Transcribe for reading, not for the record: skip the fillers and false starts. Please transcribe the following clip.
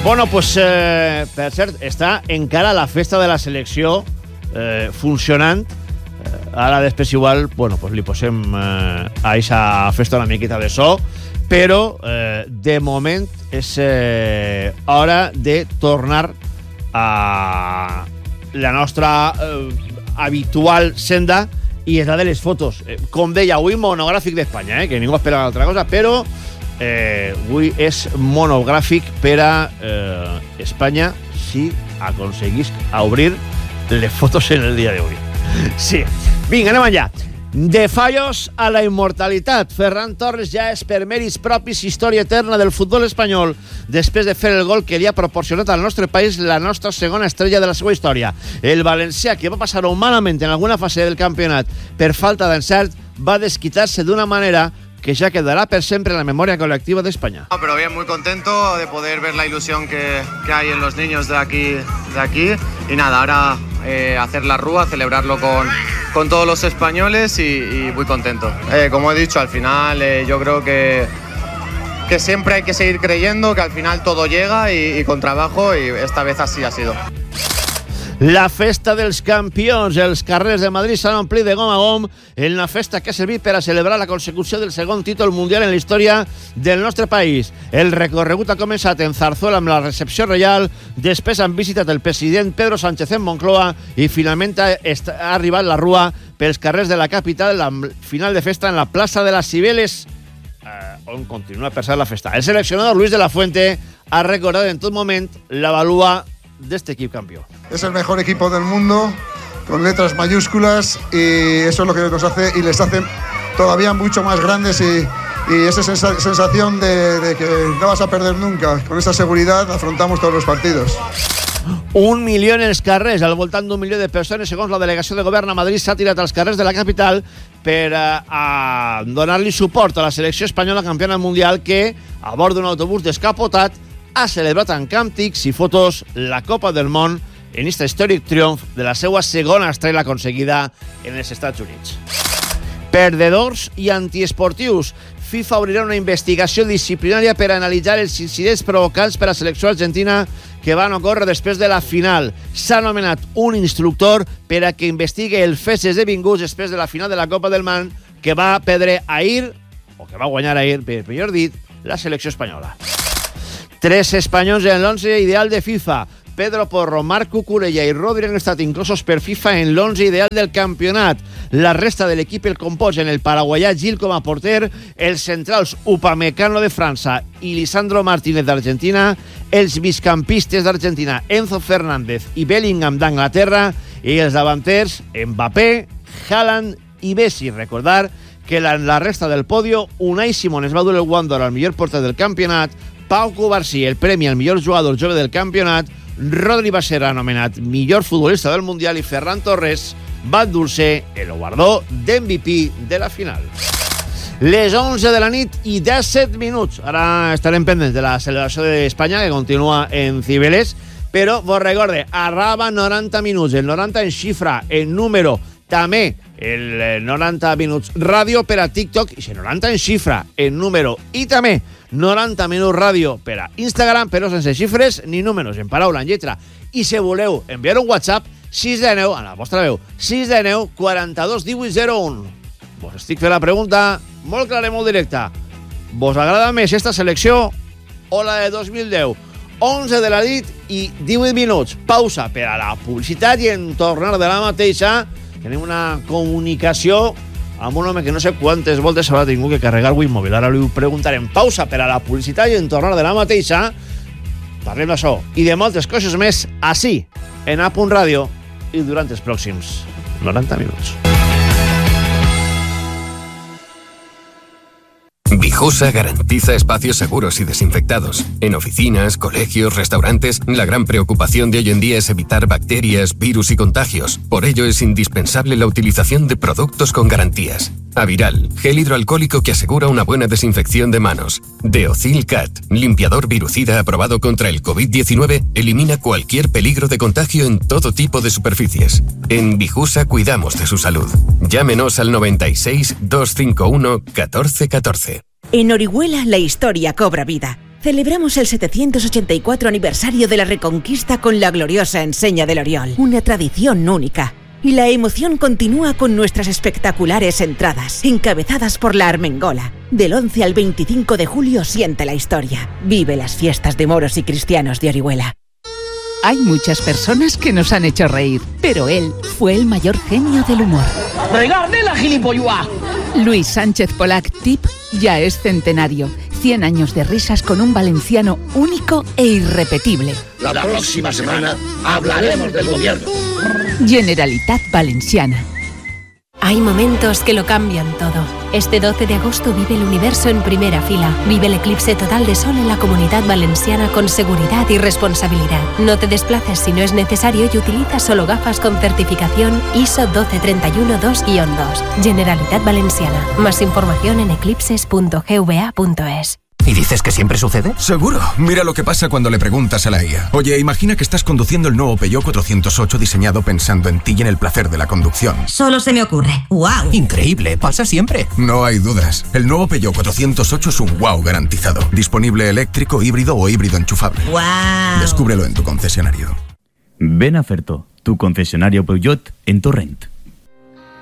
Bueno, pues, per cert, està encara la festa de la selecció funcionant. Ara després igual, bueno, pues li posem a aquesta festa una miqueta de so, però de moment és hora de tornar a la nostra habitual senda, i és la de les fotos. Com deia, avui monogràfic d'Espanya, que ningú espera altra cosa, però avui és monogràfic per a Espanya si aconseguís obrir les fotos en el dia d'avui. Sí. Vinga, anem allà. De fallos a la immortalitat. Ferran Torres ja és per mèrits propis història eterna del futbol espanyol després de fer el gol que li ha proporcionat al nostre país la nostra segona estrella de la seva història. El valencià, que va passar-ho malament en alguna fase del campionat per falta d'encert, va desquitar-se d'una manera que ya quedará per siempre en la memoria colectiva de España. No, pero bien, muy contento de poder ver la ilusión que hay en los niños de aquí. Y nada, ahora hacer la rúa, celebrarlo con todos los españoles y muy contento. Como he dicho, al final yo creo que siempre hay que seguir creyendo que al final todo llega y con trabajo, y esta vez así ha sido. La festa dels campions. Els carrers de Madrid s'han omplit de gom a gom en la festa que ha servit per a celebrar la consecució del segon títol mundial en la història del nostre país. El recorregut ha començat en Zarzuela amb la recepció reial, després han visitat el president Pedro Sánchez en Moncloa i finalment ha arribat la rua pels carrers de la capital, amb final de festa en la plaça de les Cibeles, on continua per ser la festa. El seleccionador Luis de la Fuente ha recordat en tot moment la valua de este equipo campeón. Es el mejor equipo del mundo, con letras mayúsculas, y eso es lo que nos hace y les hace todavía mucho más grandes, y esa sensación de que no vas a perder nunca. Con esa seguridad afrontamos todos los partidos. 1 milió en els carrers. Al voltant d'1 milió de persones, segons la delegació de govern a Madrid, s'ha tirat als carrers de la capital per a donar-li suport a la selecció espanyola campiona mundial, que a bord d'un autobús descapotat ha celebrat amb càntics i fotos la Copa del Món en aquest històric triomf de la seva segona estrella aconseguida en els Estats Units. Perdedors i antiesportius. FIFA obrirà una investigació disciplinària per analitzar els incidents provocats per la selecció argentina que van ocórrer després de la final. S'ha nomenat un instructor per a que investigui els fets esdevinguts després de la final de la Copa del Món que va perdre ahir, o que va guanyar ahir, millor dit, la selecció espanyola. 3 espanyols en l'11 ideal de FIFA. Pedro Porro, Marc Cucurella i Rodri han estat inclosos per FIFA en l'11 ideal del campionat. La resta de l'equip el composen el paraguaià Gil com a porter, els centrals Upamecano de França i Lisandro Martínez d'Argentina, els migcampistes d'Argentina Enzo Fernández i Bellingham d'Anglaterra, i els davanters Mbappé, Haaland i Messi. Recordar que en la resta del podio, Unai Simón es va dur el guant d'or al millor porter del campionat, Pau Cubarsí el premi al millor jugador jove del campionat, Rodri va ser anomenat millor futbolista del Mundial i Ferran Torres va endur-se el guardó d'MVP de la final. Les 11 de la nit i 17 minuts. Ara estarem pendents de la celebració d'Espanya, que continua en Cibeles, però vos recorde, arraba 90 minuts, el 90 en xifra, en número, també el 90 minuts ràdio per a TikTok, i el 90 en xifra, en número, i també 90 minuts ràdio per a Instagram, però sense xifres ni números, en paraula, en lletra. I si voleu enviar un WhatsApp, 619, a la vostra veu, 619 42 18 01. Vos estic fent la pregunta molt clara i molt directa. Vos agrada més esta selecció o la de 2010? 11 de la nit i 18 minuts. Pausa per a la publicitat i en tornar de la mateixa tenim una comunicació amb un home que no sé quantes voltes haurà tingut que carregar el mòbil. Ara li preguntarem. Pausa per a la publicitat i en tornar de la mateixa parlem d'això i de moltes coses més ací, en A.Radio, i durant els pròxims 90 minuts. Vijosa garantiza espacios seguros y desinfectados. En oficinas, colegios, restaurantes, la gran preocupación de hoy en día es evitar bacterias, virus y contagios. Por ello es indispensable la utilización de productos con garantías. Aviral, gel hidroalcohólico que asegura una buena desinfección de manos. Deocil Cat, limpiador virucida aprobado contra el COVID-19, elimina cualquier peligro de contagio en todo tipo de superficies. En Vijusa cuidamos de su salud. Llámenos al 96 251 1414. En Orihuela la historia cobra vida. Celebramos el 784 aniversario de la Reconquista con la gloriosa enseña del Oriol, una tradición única. Y la emoción continúa con nuestras espectaculares entradas, encabezadas por la Armengola. Del 11 al 25 de julio siente la historia. Vive las fiestas de moros y cristianos de Orihuela. Hay muchas personas que nos han hecho reír, pero él fue el mayor genio del humor. ¡Regarde la gilipollua! Luis Sánchez Polac Tip ya es centenario. 100 años de risas con un valenciano único e irrepetible. La próxima semana hablaremos del gobierno. Generalitat Valenciana. Hay momentos que lo cambian todo. Este 12 de agosto vive el universo en primera fila. Vive el eclipse total de sol en la Comunidad Valenciana con seguridad y responsabilidad. No te desplaces si no es necesario y utiliza solo gafas con certificación ISO 12312-2-2. Generalitat Valenciana. Más información en eclipses.gva.es. ¿Y dices que siempre sucede? Seguro. Mira lo que pasa cuando le preguntas a la IA. Oye, imagina que estás conduciendo el nuevo Peugeot 408 diseñado pensando en ti y en el placer de la conducción. Solo se me ocurre. ¡Wow! Increíble, pasa siempre. No hay dudas. El nuevo Peugeot 408 es un wow garantizado. Disponible eléctrico, híbrido o híbrido enchufable. ¡Wow! Descúbrelo en tu concesionario. Ven a Ferto, tu concesionario Peugeot en Torrent.